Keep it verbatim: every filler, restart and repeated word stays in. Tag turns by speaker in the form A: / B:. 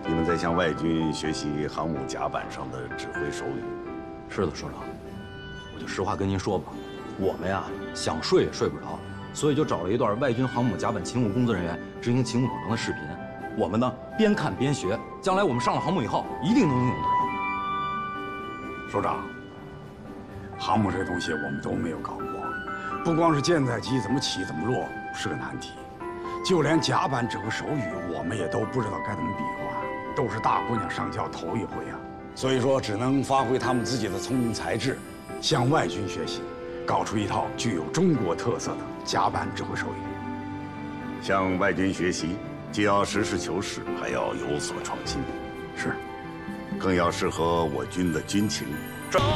A: 你们在向外军学习航母甲板上的指挥手语。
B: 是的，首长，我就实话跟您说吧，我们呀想睡也睡不着，所以就找了一段外军航母甲板勤务工作人员执行勤务导航的视频。我们呢边看边学，将来我们上了航母以后，一定能拥有得着。
C: 首长，航母这东西我们都没有搞过，不光是舰载机怎么起怎么落是个难题，就连甲板指挥手语我们也都不知道该怎么比划，都是大姑娘上轿头一回啊。所以说，只能发挥他们自己的聪明才智，向外军学习，搞出一套具有中国特色的甲板指挥手语。
A: 向外军学习，既要实事求是，还要有所创新，
C: 是，
A: 更要适合我军的军情。